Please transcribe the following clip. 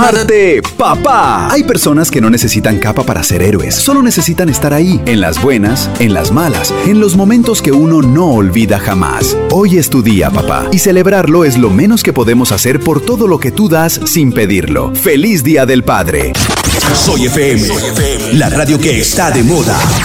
llamarte papá. Hay personas que no necesitan capa para ser héroes, solo necesitan estar ahí, en las buenas, en las malas, en los momentos que uno no olvida jamás. Hoy es tu día, papá, y celebrarlo es lo menos que podemos hacer por todo lo que tú das sin pedirlo. ¡Feliz Día del Padre! Soy FM, la radio que está de moda.